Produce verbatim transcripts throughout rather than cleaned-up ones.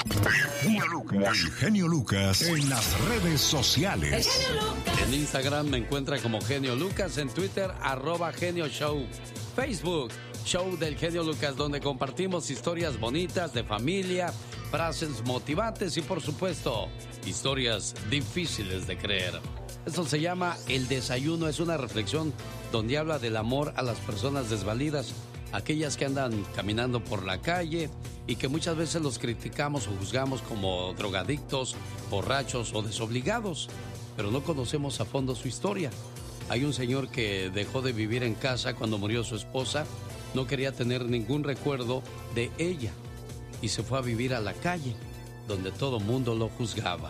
El genio Lucas en las redes sociales. El genio Lucas. En Instagram me encuentra como Genio Lucas, en Twitter arroba Genio Show, Facebook Show del Genio Lucas, donde compartimos historias bonitas de familia, frases motivantes y por supuesto historias difíciles de creer. Esto se llama El Desayuno, es una reflexión donde habla del amor a las personas desvalidas, aquellas que andan caminando por la calle y que muchas veces los criticamos o juzgamos como drogadictos, borrachos o desobligados, pero no conocemos a fondo su historia. Hay un señor que dejó de vivir en casa cuando murió su esposa, no quería tener ningún recuerdo de ella y se fue a vivir a la calle, donde todo mundo lo juzgaba.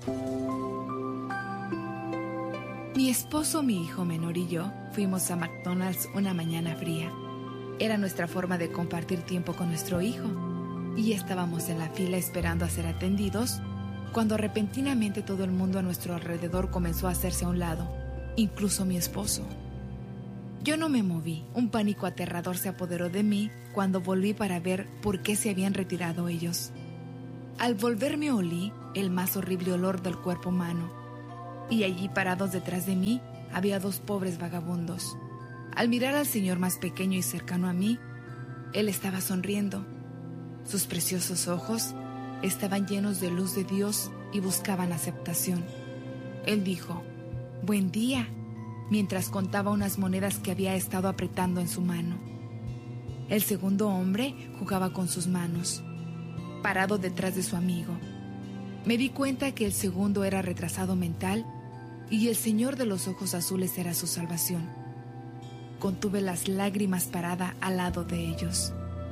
Mi esposo, mi hijo menor y yo fuimos a McDonald's una mañana fría. Era nuestra forma de compartir tiempo con nuestro hijo. Y estábamos en la fila esperando a ser atendidos, cuando repentinamente todo el mundo a nuestro alrededor comenzó a hacerse a un lado, incluso mi esposo. Yo no me moví. Un pánico aterrador se apoderó de mí cuando volví para ver por qué se habían retirado ellos. Al volverme olí el más horrible olor del cuerpo humano. Y allí parados detrás de mí había dos pobres vagabundos. Al mirar al señor más pequeño y cercano a mí, él estaba sonriendo. Sus preciosos ojos estaban llenos de luz de Dios y buscaban aceptación. Él dijo, «Buen día», mientras contaba unas monedas que había estado apretando en su mano. El segundo hombre jugaba con sus manos, parado detrás de su amigo. Me di cuenta que el segundo era retrasado mental y el señor de los ojos azules era su salvación. Contuve las lágrimas parada al lado de ellos.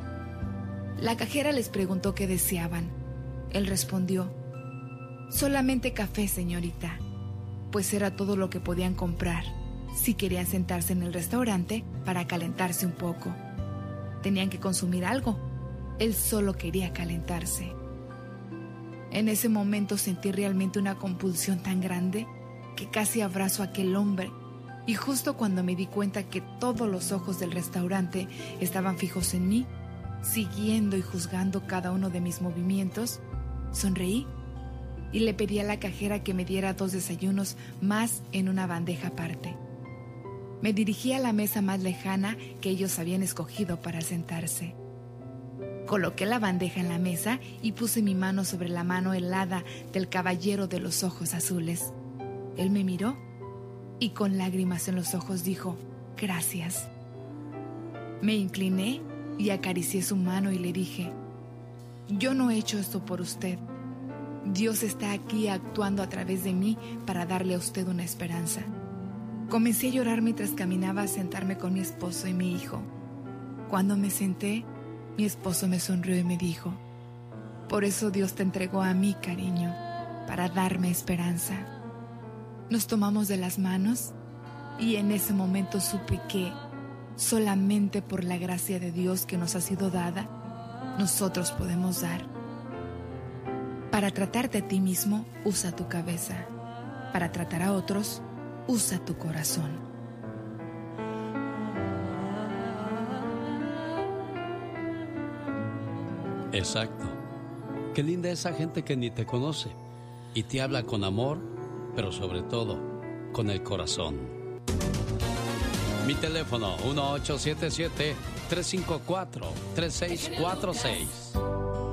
La cajera les preguntó qué deseaban. Él respondió, «Solamente café, señorita», pues era todo lo que podían comprar si querían sentarse en el restaurante para calentarse un poco. Tenían que consumir algo. Él solo quería calentarse. En ese momento sentí realmente una compulsión tan grande que casi abrazo a aquel hombre. Y justo cuando me di cuenta que todos los ojos del restaurante estaban fijos en mí, siguiendo y juzgando cada uno de mis movimientos, sonreí y le pedí a la cajera que me diera dos desayunos más en una bandeja aparte. Me dirigí a la mesa más lejana que ellos habían escogido para sentarse. Coloqué la bandeja en la mesa y puse mi mano sobre la mano helada del caballero de los ojos azules. Él me miró y con lágrimas en los ojos dijo, «Gracias». Me incliné y acaricié su mano y le dije, «Yo no he hecho esto por usted. Dios está aquí actuando a través de mí para darle a usted una esperanza». Comencé a llorar mientras caminaba a sentarme con mi esposo y mi hijo. Cuando me senté, mi esposo me sonrió y me dijo, «Por eso Dios te entregó a mí, cariño, para darme esperanza». Nos tomamos de las manos y en ese momento supe que, solamente por la gracia de Dios que nos ha sido dada, nosotros podemos dar. Para tratarte a ti mismo, usa tu cabeza. Para tratar a otros, usa tu corazón. Exacto. Qué linda esa gente que ni te conoce y te habla con amor, pero sobre todo con el corazón. Mi teléfono uno ocho siete siete, tres cinco cuatro, tres seis cuatro seis.